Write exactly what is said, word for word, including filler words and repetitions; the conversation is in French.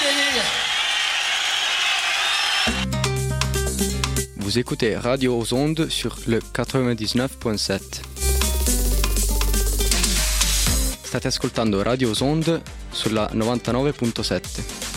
Vous écoutez Radio aux Ondes sur le quatre-vingt-diciannove virgola sette. State ascoltando Radio aux Ondes sulla novantanove virgola sette.